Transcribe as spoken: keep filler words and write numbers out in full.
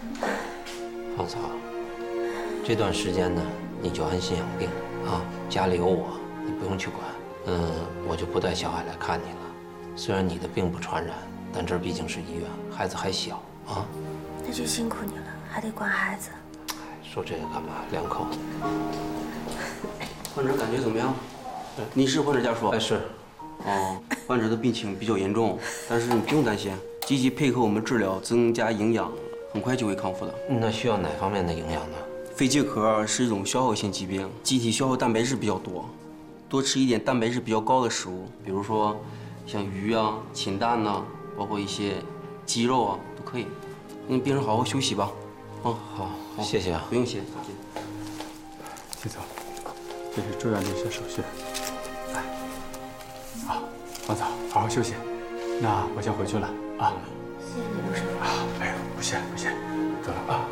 芳草，这段时间呢，你就安心养病啊，家里有我，你不用去管。嗯，我就不带小海来看你了。虽然你的病不传染，但这毕竟是医院，孩子还小啊。 那就辛苦你了，还得管孩子。 说这个干嘛？两口子。 患者感觉怎么样？你是患者家属？ 哎，是。 哦，患者的病情比较严重，但是你不用担心，积极配合我们治疗，增加营养，很快就会康复的。 那需要哪方面的营养呢？ 肺结核是一种消耗性疾病，机体消耗蛋白质比较多，多吃一点蛋白质比较高的食物，比如说像鱼啊、禽蛋呐、啊，包括一些鸡肉啊，都可以。嗯，病人好好休息吧。 哦，好，好，谢谢啊。 不用谢， 请走，这是住院的一些手续。来，好，芳草，好好休息。那我先回去了啊。 谢谢你，陆师傅。 啊，哎呦，不谢不谢，走了啊。